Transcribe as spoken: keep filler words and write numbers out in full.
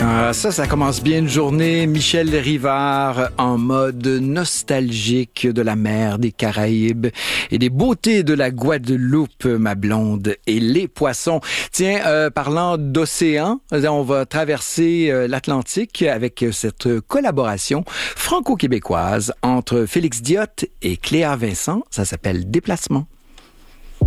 Ah, ça, ça commence bien une journée. Michel Rivard en mode nostalgique de la mer des Caraïbes et des beautés de la Guadeloupe, ma blonde, et les poissons. Tiens, euh, parlant d'océan, on va traverser euh, l'Atlantique avec cette collaboration franco-québécoise entre Félix Diot et Cléa Vincent. Ça s'appelle Déplacement.